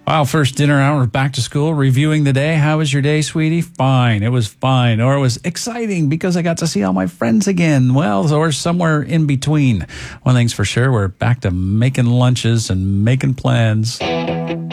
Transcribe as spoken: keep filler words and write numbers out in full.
Wow, first dinner hour of back to school, reviewing the day. How was your day, sweetie? Fine. It was fine. Or it was exciting because I got to see all my friends again. Well, or somewhere in between. One thing's for sure, we're back to making lunches and making plans.